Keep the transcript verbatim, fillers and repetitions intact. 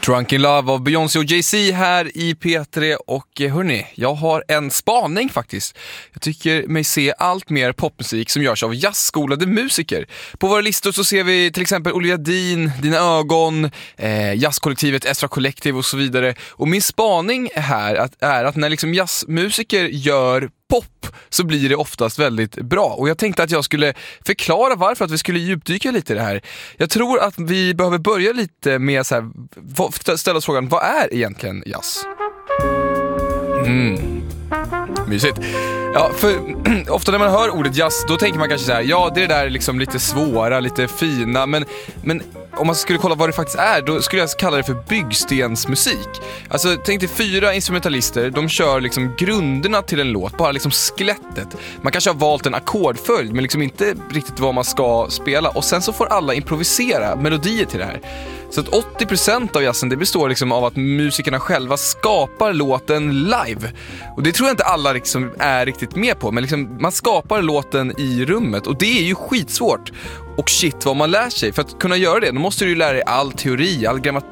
Drunk in Love av Beyoncé och Jay-Z här i P tre. Och hörni, jag har en spaning faktiskt. Jag tycker mig se allt mer popmusik som görs av jazzskolade musiker. På våra listor så ser vi till exempel Olivia Dean, Dina ögon, eh, jazzkollektivet Estra Collective och så vidare. Och min spaning här att, är att när liksom jazzmusiker gör pop så blir det oftast väldigt bra. Och jag tänkte att jag skulle förklara varför, att vi skulle djupdyka lite i det här. Jag tror att vi behöver börja lite med så här, ställa oss frågan, vad är egentligen jazz? Mm. Mysigt. Ja, för ofta när man hör ordet jazz, då tänker man kanske så här, ja, det är det där liksom lite svåra, lite fina, men, men om man skulle kolla vad det faktiskt är, då skulle jag kalla det för byggstensmusik. Alltså, tänk dig fyra instrumentalister, de kör liksom grunderna till en låt, bara liksom skelettet. Man kanske har valt en ackordföljd, men liksom inte riktigt vad man ska spela. Och sen så får alla improvisera melodier till det här. Så att åttio procent av jazzen, det består liksom av att musikerna själva skapar låten live. Och det tror jag inte alla liksom är riktigt med på, men liksom man skapar låten i rummet. Och det är ju skitsvårt. Och shit vad man lär sig. För att kunna göra det, då måste du ju lära dig all teori, all grammatik,